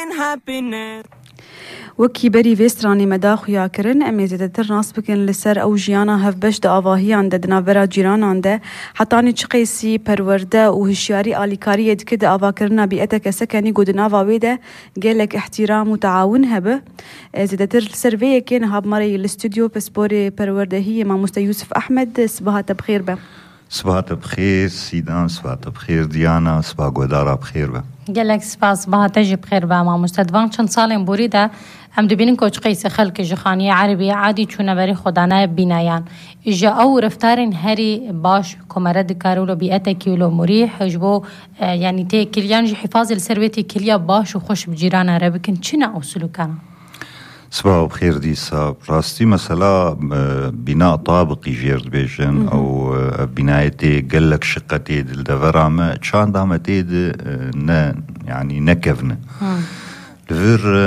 وەکی بەری vێسترانی مەداخویاکردن ئەمێ زێدەتر ڕاست بکەن لەسەر ئەو ژیانە هەفبەش دە ئاڤاهیان دە دناڤەرا جیرانان دە حتانی چ قەیسی پەروەردە و هشیاری ئالیکاریە دکە دە ئاڤاکردنا بیئەتە کەسەکەنی گۆدناڤا وێ دە گەلێک احتیرام و تعاون هەبە زێدەتر لەسەر vêyekên هەبمەرەی لستودیو پسپۆرê پەروەردەهی مامۆستا یوسف ئەحمەد سبەهاتە بخێر بە. سبات بخير سيدان، سبات بخير ديانا، سبا قدارة بخير با. قالك سباس بهاتجي بخير با ما مستدوان چند سالين بوريدا ام دبینن کوچ قیس خلق جخانی عربی عادی چونه بری خدانه بینایان اجا او رفتارن هری باش کمره دکارولو بیئته کیلو مريح جبو يعني تي كليان جي حفاظ السرويتي كليا باش وخش بجيران عربكن چنا او سلوكان صباح بخير دي صاب راستي مسألة بناء طابقي جيرد بيجن أو بنايتي قلك شقتي دفرامة شان دامتي يعني نكفنا